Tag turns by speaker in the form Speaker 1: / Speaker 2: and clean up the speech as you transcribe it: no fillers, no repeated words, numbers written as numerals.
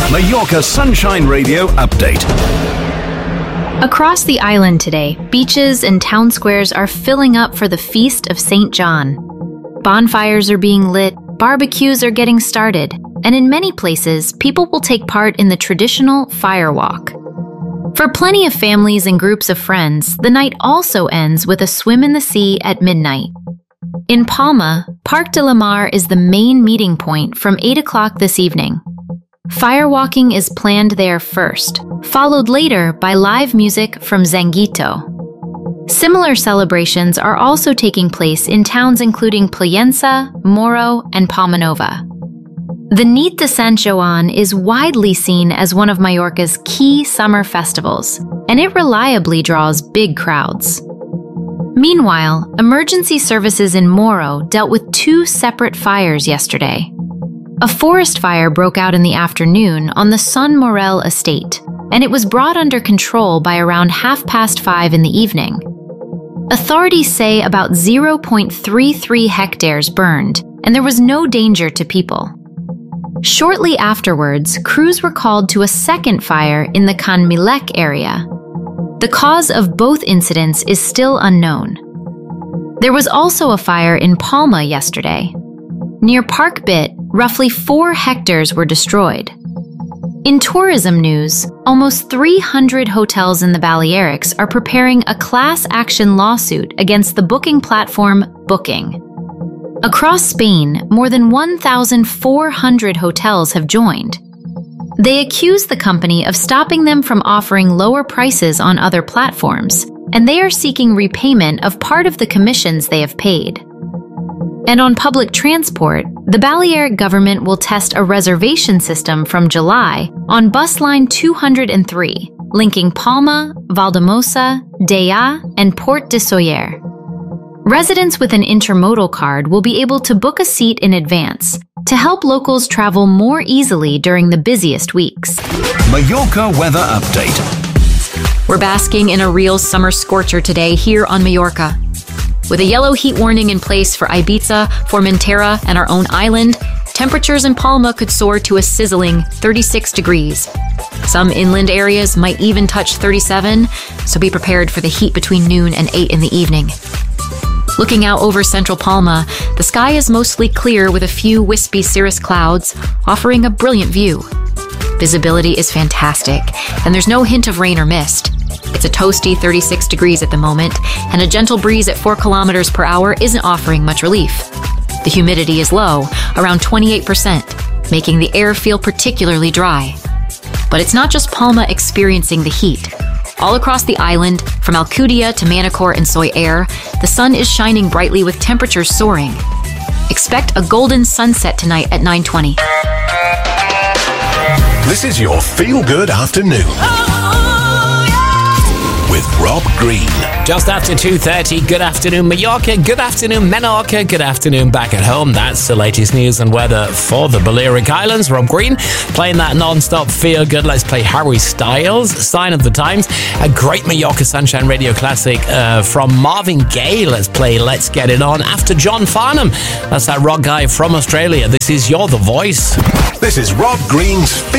Speaker 1: Mallorca Sunshine Radio Update.
Speaker 2: Across the island today, beaches and town squares are filling up for the Feast of St. John. Bonfires are being lit, barbecues are getting started, and in many places, people will take part in the traditional fire walk. For plenty of families and groups of friends, the night also ends with a swim in the sea at midnight. In Palma, Parc de la Mar is the main meeting point from 8 o'clock this evening. Firewalking is planned there first, followed later by live music from Zanguito. Similar celebrations are also taking place in towns including Playensa, Moro, and Palma Nova. The Nit de Sant Joan is widely seen as one of Mallorca's key summer festivals, and it reliably draws big crowds. Meanwhile, emergency services in Moro dealt with 2 separate fires yesterday. A forest fire broke out in the afternoon on the Son Morel estate, and it was brought under control by around 5:30 in the evening. Authorities say about 0.33 hectares burned, and there was no danger to people. Shortly afterwards, crews were called to a second fire in the Can Milek area. The cause of both incidents is still unknown. There was also a fire in Palma yesterday. Near Park Bit, roughly 4 hectares were destroyed. In tourism news, almost 300 hotels in the Balearics are preparing a class action lawsuit against the booking platform Booking. Across Spain, more than 1,400 hotels have joined. They accuse the company of stopping them from offering lower prices on other platforms, and they are seeking repayment of part of the commissions they have paid. And on public transport, the Balearic government will test a reservation system from July on bus line 203, linking Palma, Valdemosa, Dea, and Port de Sóller. Residents with an intermodal card will be able to book a seat in advance to help locals travel more easily during the busiest weeks.
Speaker 1: Mallorca Weather Update.
Speaker 3: We're basking in a real summer scorcher today here on Mallorca. With a yellow heat warning in place for Ibiza, Formentera, and our own island, temperatures in Palma could soar to a sizzling 36 degrees. Some inland areas might even touch 37, so be prepared for the heat between noon and 8 in the evening. Looking out over central Palma, the sky is mostly clear with a few wispy cirrus clouds, offering a brilliant view. Visibility is fantastic, and there's no hint of rain or mist. It's a toasty 36 degrees at the moment, and a gentle breeze at 4 kilometers per hour isn't offering much relief. The humidity is low, around 28%, making the air feel particularly dry. But it's not just Palma experiencing the heat. All across the island, from Alcudia to Manacor and Sóller, the sun is shining brightly with temperatures soaring. Expect a golden sunset tonight at 9:20.
Speaker 1: This is your feel-good afternoon. With Rob Green.
Speaker 4: Just after 2:30, good afternoon Mallorca, good afternoon Menorca, good afternoon back at home. That's the latest news and weather for the Balearic Islands. Rob Green playing that non-stop feel good. Let's play Harry Styles, Sign of the Times. A great Mallorca Sunshine Radio classic from Marvin Gaye. Let's play Let's Get It On after John Farnham. That's that rock guy from Australia. This is You're the Voice.
Speaker 1: This is Rob Green's